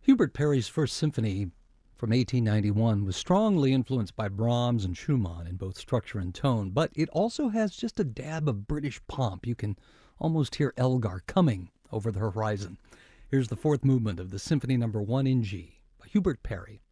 Hubert Parry's First Symphony from 1891 was strongly influenced by Brahms and Schumann in both structure and tone, but it also has just a dab of British pomp. You can almost hear Elgar coming over the horizon. Here's the fourth movement of the Symphony No. 1 in G by Hubert Parry.